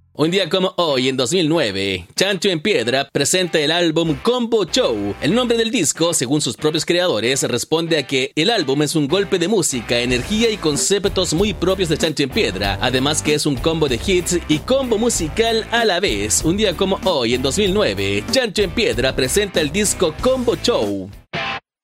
Un día como hoy, en 2009, Chancho en Piedra presenta el álbum Combo Show. El nombre del disco, según sus propios creadores, responde a que el álbum es un golpe de música, energía y conceptos muy propios de Chancho en Piedra, además que es un combo de hits y combo musical a la vez. Un día como hoy, en 2009, Chancho en Piedra presenta el disco Combo Show.